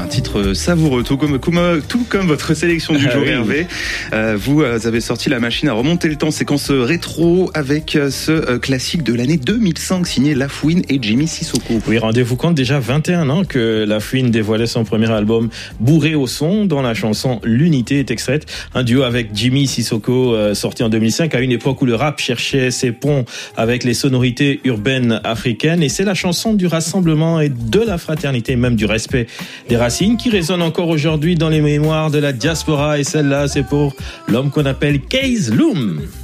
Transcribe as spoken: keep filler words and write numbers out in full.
titre savoureux, tout comme, comme, tout comme votre sélection du jour, ah oui. Hervé. Euh, vous avez sorti la machine à remonter le temps, séquence rétro avec ce classique de l'année deux mille cinq signé La Fouine et Jimmy Sissoko. Oui, rendez-vous compte, déjà vingt et un ans que La Fouine dévoilait son premier album bourré au son, dont la chanson L'Unité est extraite. Un duo avec Jimmy Sissoko euh, sorti en deux mille cinq à une époque où le rap cherchait ses ponts avec les sonorités urbaines africaines. Et c'est la chanson du rassemblement et de la fraternité, même du respect des racines, qui résonne encore aujourd'hui dans les mémoires de la diaspora. Et celle-là, c'est pour l'homme qu'on appelle Case Loom.